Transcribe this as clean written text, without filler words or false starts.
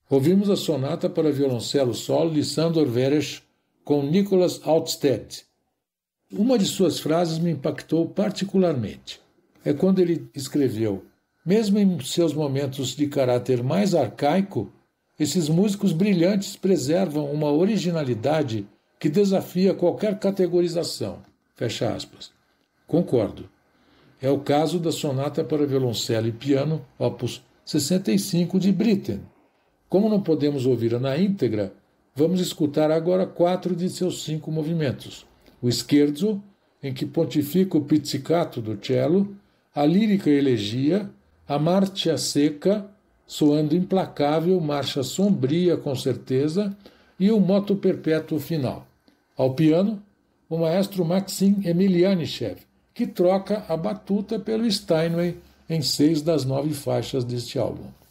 Ouvimos a sonata para violoncelo solo de Sándor Veres com Nicholas Altstedt. Uma de suas frases me impactou particularmente. É quando ele escreveu: mesmo em seus momentos de caráter mais arcaico, esses músicos brilhantes preservam uma originalidade que desafia qualquer categorização. Fecha aspas. Concordo. É o caso da sonata para violoncelo e piano, opus 65 de Britten. Como não podemos ouvi-la na íntegra, vamos escutar agora 4 de seus 5 movimentos. O scherzo, em que pontifica o pizzicato do cello, a lírica elegia, a marcha seca, soando implacável, marcha sombria com certeza, e o moto perpétuo final. Ao piano, o maestro Maxim Emelianichev, que troca a batuta pelo Steinway em 6 das 9 faixas deste álbum.